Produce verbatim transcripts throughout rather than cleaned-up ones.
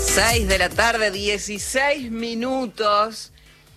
seis de la tarde, dieciséis minutos,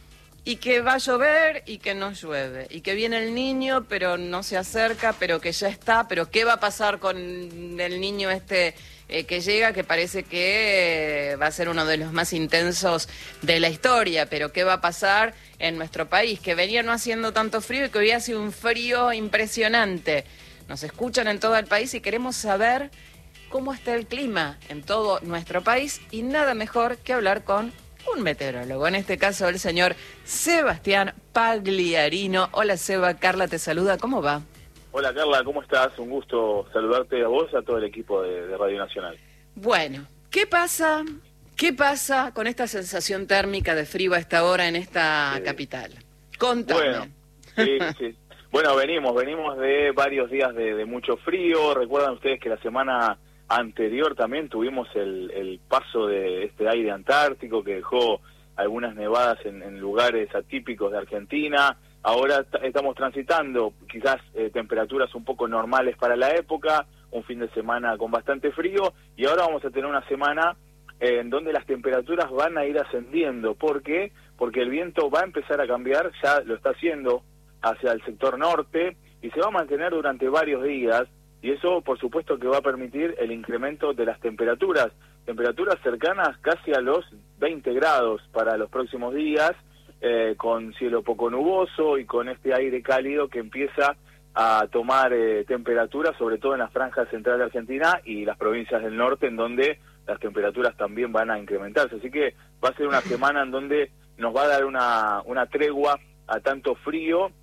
y que va a llover y que no llueve, y que viene el niño pero no se acerca, pero que ya está, pero ¿qué va a pasar con el niño este eh, que llega, que parece que eh, va a ser uno de los más intensos de la historia? Pero ¿qué va a pasar en nuestro país, que venía no haciendo tanto frío y que hoy hace un frío impresionante? Nos escuchan en todo el país y queremos saber cómo está el clima en todo nuestro país, y nada mejor que hablar con un meteorólogo, en este caso el señor Sebastián Pagliarino. Hola Seba, Carla te saluda, ¿cómo va? Hola Carla, ¿cómo estás? Un gusto saludarte a vos y a todo el equipo de, de Radio Nacional. Bueno, ¿qué pasa? ¿Qué pasa con esta sensación térmica de frío a esta hora en esta sí. capital? Contame. Bueno, sí, sí. Bueno, venimos, venimos de varios días de, de mucho frío. Recuerdan ustedes que la semana anterior también tuvimos el, el paso de este aire antártico que dejó algunas nevadas en, en lugares atípicos de Argentina. Ahora estamos transitando quizás eh, temperaturas un poco normales para la época, un fin de semana con bastante frío, y ahora vamos a tener una semana eh, en donde las temperaturas van a ir ascendiendo. ¿Por qué? Porque el viento va a empezar a cambiar, ya lo está haciendo, hacia el sector norte, y se va a mantener durante varios días. Y eso, por supuesto, que va a permitir el incremento de las temperaturas, temperaturas cercanas casi a los veinte grados para los próximos días, eh, con cielo poco nuboso y con este aire cálido que empieza a tomar eh, temperatura, sobre todo en la franja central de Argentina y las provincias del norte, en donde las temperaturas también van a incrementarse. Así que va a ser una semana en donde nos va a dar una, una tregua a tanto frío,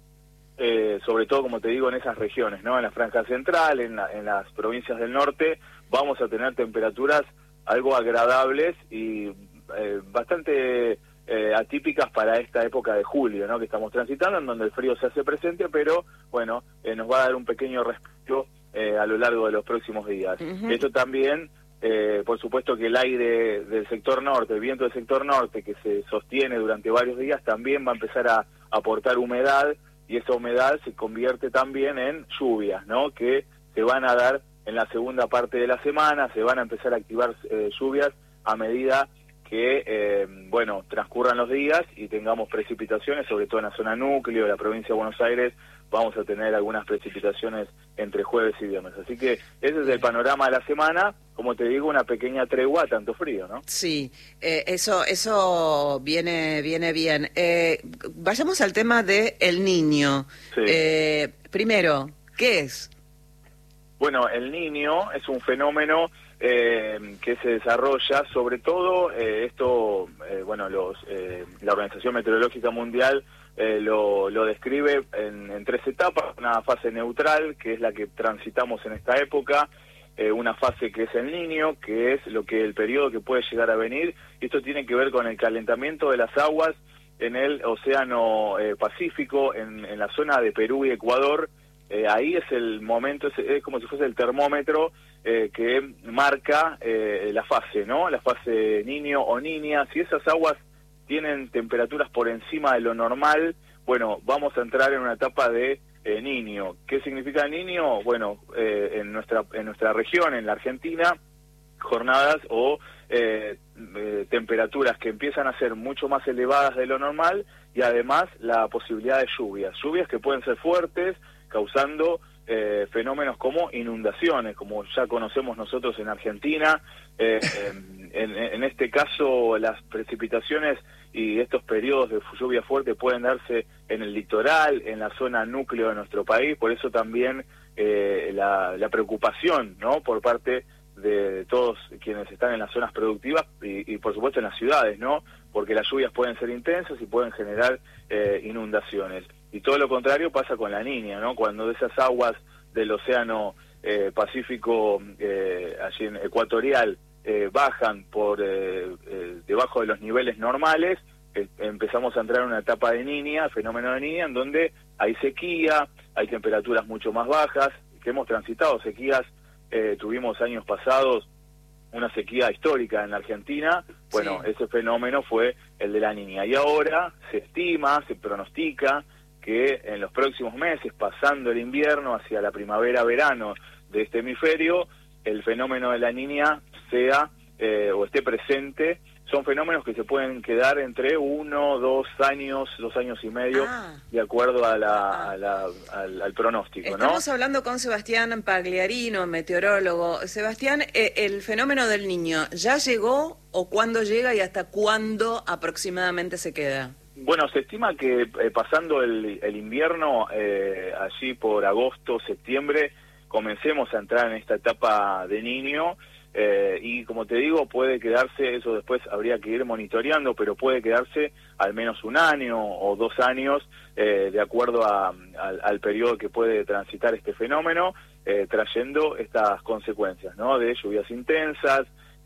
Eh, sobre todo, como te digo, en esas regiones, ¿no? En la franja central, en, la, en las provincias del norte, vamos a tener temperaturas algo agradables y eh, bastante eh, atípicas para esta época de julio, ¿no? Que estamos transitando, en donde el frío se hace presente, pero, bueno, eh, nos va a dar un pequeño respiro eh, a lo largo de los próximos días. Uh-huh. Esto también, eh, por supuesto que el aire del sector norte, el viento del sector norte, que se sostiene durante varios días, también va a empezar a aportar humedad, y esa humedad se convierte también en lluvias, ¿no? Que se van a dar en la segunda parte de la semana, se van a empezar a activar eh, lluvias a medida que, eh, bueno, transcurran los días y tengamos precipitaciones, sobre todo en la zona núcleo, de la provincia de Buenos Aires, vamos a tener algunas precipitaciones entre jueves y viernes. Así que ese es el panorama de la semana. Como te digo, una pequeña tregua a tanto frío, ¿no? Sí, eh, eso eso viene viene bien. Eh, vayamos al tema de el Niño. Sí. Eh, primero, ¿qué es? Bueno, el Niño es un fenómeno eh, que se desarrolla, sobre todo, eh, esto, eh, bueno, los eh, la Organización Meteorológica Mundial eh, lo, lo describe en, en tres etapas: una fase neutral, que es la que transitamos en esta época, Eh, una fase que es el Niño, que es lo que el periodo que puede llegar a venir, y esto tiene que ver con el calentamiento de las aguas en el Océano eh, Pacífico, en, en la zona de Perú y Ecuador. Eh, ahí es el momento, es, es como si fuese el termómetro eh, que marca eh, la fase, ¿no? La fase Niño o Niña. Si esas aguas tienen temperaturas por encima de lo normal, bueno, vamos a entrar en una etapa de Eh, Niño. ¿Qué significa Niño? Bueno, eh, en nuestra en nuestra región, en la Argentina, jornadas o eh, eh, temperaturas que empiezan a ser mucho más elevadas de lo normal, y además la posibilidad de lluvias, lluvias que pueden ser fuertes, causando eh, fenómenos como inundaciones, como ya conocemos nosotros en Argentina. Eh, en, en este caso, las precipitaciones y estos periodos de lluvia fuerte pueden darse en el litoral, en la zona núcleo de nuestro país. Por eso también eh, la, la preocupación, ¿no?, por parte de, de todos quienes están en las zonas productivas y, y por supuesto en las ciudades, ¿no?, porque las lluvias pueden ser intensas y pueden generar eh, inundaciones. Y todo lo contrario pasa con la Niña, ¿no?, cuando esas aguas del Océano eh, Pacífico, eh, allí en ecuatorial, Eh, bajan por eh, eh, debajo de los niveles normales, eh, empezamos a entrar en una etapa de Niña, fenómeno de Niña, en donde hay sequía, hay temperaturas mucho más bajas, que hemos transitado sequías, eh, tuvimos años pasados una sequía histórica en la Argentina. Bueno, sí. Ese fenómeno fue el de la Niña, y ahora se estima, se pronostica que en los próximos meses, pasando el invierno hacia la primavera-verano de este hemisferio, el fenómeno de la Niña sea eh, o esté presente, son fenómenos que se pueden quedar entre uno, dos años, dos años y medio, ah. de acuerdo a la, a la, al, al pronóstico, ¿no? Estamos hablando con Sebastián Pagliarino, meteorólogo. Sebastián, eh, ¿el fenómeno del Niño ya llegó o cuándo llega y hasta cuándo aproximadamente se queda? Bueno, se estima que eh, pasando el, el invierno, eh, allí por agosto, septiembre, comencemos a entrar en esta etapa de Niño. Eh, y como te digo, puede quedarse, eso después habría que ir monitoreando, pero puede quedarse al menos un año o dos años, eh, de acuerdo a, al, al periodo que puede transitar este fenómeno, eh, trayendo estas consecuencias, ¿no? De lluvias intensas,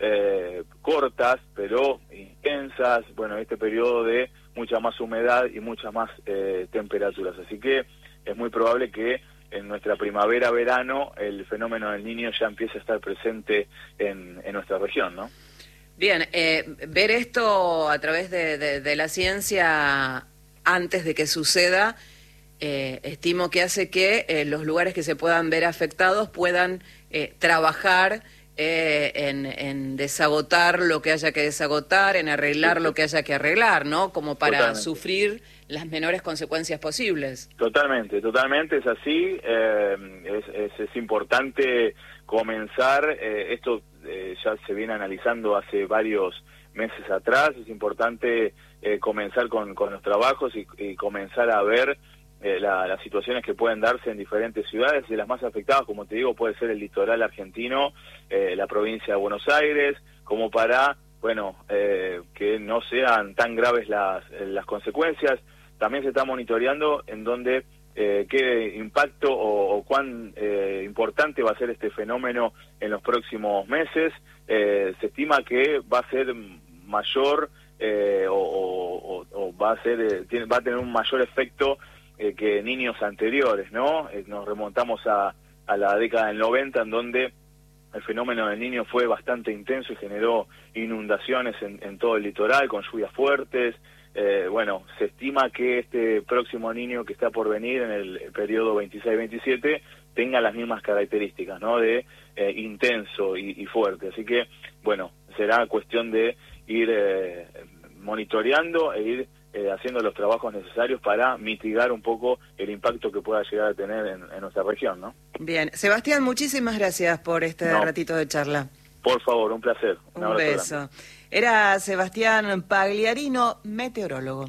eh, cortas, pero intensas, bueno, este periodo de mucha más humedad y muchas más eh, temperaturas. Así que es muy probable que en nuestra primavera-verano el fenómeno del Niño ya empieza a estar presente en, en nuestra región, ¿no? Bien, eh, ver esto a través de, de, de la ciencia antes de que suceda, eh, estimo que hace que eh, los lugares que se puedan ver afectados puedan eh, trabajar eh, en, en desagotar lo que haya que desagotar, en arreglar lo que haya que arreglar, ¿no? Como para Totalmente. sufrir las menores consecuencias posibles. Totalmente, totalmente es así. Eh, es, es, es importante comenzar, eh, esto eh, ya se viene analizando hace varios meses atrás, es importante eh, comenzar con, con los trabajos y, y comenzar a ver eh, la, las situaciones que pueden darse en diferentes ciudades, y las más afectadas, como te digo, puede ser el litoral argentino, eh, la provincia de Buenos Aires, como para, bueno, eh, que no sean tan graves las, las consecuencias. También se está monitoreando en donde eh, qué impacto o, o cuán eh, importante va a ser este fenómeno en los próximos meses. Eh, se estima que va a ser mayor eh, o, o, o va a ser eh, tiene, va a tener un mayor efecto eh, que Niños anteriores, ¿no? Eh, nos remontamos a, a la década del noventa, en donde el fenómeno del Niño fue bastante intenso y generó inundaciones en, en todo el litoral con lluvias fuertes. Eh, bueno, se estima que este próximo Niño que está por venir en el periodo veintiséis veintisiete tenga las mismas características, ¿no? De eh, intenso y, y fuerte. Así que, bueno, será cuestión de ir eh, monitoreando e ir eh, haciendo los trabajos necesarios para mitigar un poco el impacto que pueda llegar a tener en, en nuestra región, ¿no? Bien. Sebastián, muchísimas gracias por este no. ratito de charla. Por favor, un placer. Un, un beso. Grande. Era Sebastián Pagliarino, meteorólogo.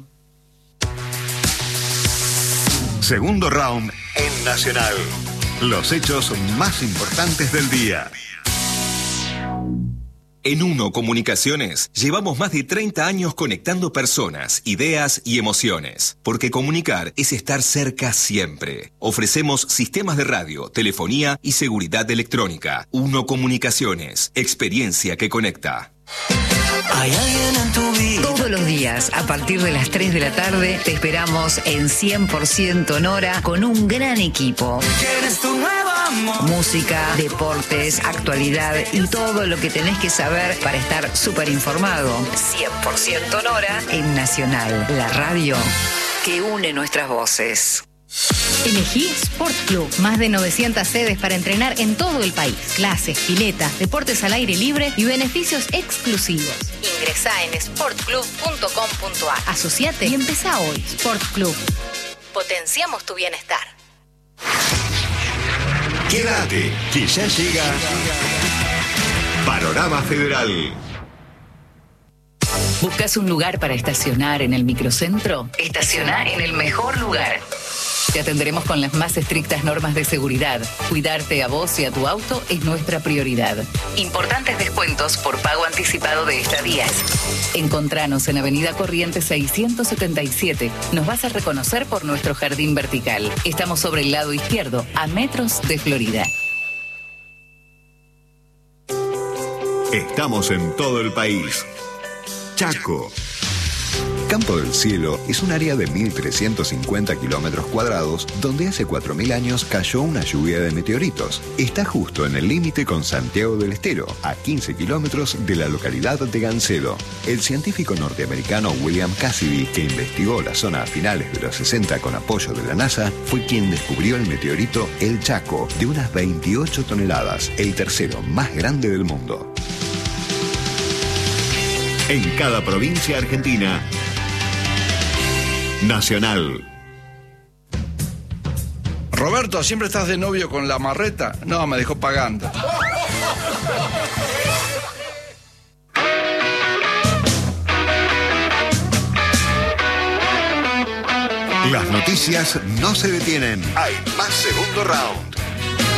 Segundo round en Nacional. Los hechos más importantes del día. En Uno Comunicaciones llevamos más de treinta años conectando personas, ideas y emociones. Porque comunicar es estar cerca siempre. Ofrecemos sistemas de radio, telefonía y seguridad electrónica. Uno Comunicaciones, experiencia que conecta. Hay alguien en tu vida. Todos los días, a partir de las tres de la tarde, te esperamos en cien por ciento Nora con un gran equipo. ¿Quieres tu nuevo amor? Música, deportes, actualidad y todo lo que tenés que saber para estar súper informado. cien por ciento Nora en Nacional, la radio que une nuestras voces. Elegí Sport Club, más de novecientas sedes para entrenar en todo el país. Clases, piletas, deportes al aire libre y beneficios exclusivos. Ingresá en sport club punto com punto a r. Asociate y empezá hoy. Sport Club. Potenciamos tu bienestar. Quédate, que ya llega Panorama Federal. ¿Buscas un lugar para estacionar en el microcentro? Estaciona en el mejor lugar. Te atenderemos con las más estrictas normas de seguridad. Cuidarte a vos y a tu auto es nuestra prioridad. Importantes descuentos por pago anticipado de estadías. Encontranos en Avenida Corrientes seiscientos setenta y siete. Nos vas a reconocer por nuestro jardín vertical. Estamos sobre el lado izquierdo, a metros de Florida. Estamos en todo el país. Chaco. Campo del Cielo es un área de mil trescientos cincuenta kilómetros cuadrados donde hace cuatro mil años cayó una lluvia de meteoritos. Está justo en el límite con Santiago del Estero, a quince kilómetros de la localidad de Gancedo. El científico norteamericano William Cassidy, que investigó la zona a finales de los sesenta con apoyo de la NASA, fue quien descubrió el meteorito El Chaco, de unas veintiocho toneladas, el tercero más grande del mundo. En cada provincia argentina. Nacional. Roberto, ¿siempre estás de novio con la marreta? No, me dejó pagando. Las noticias no se detienen. Hay más segundo round.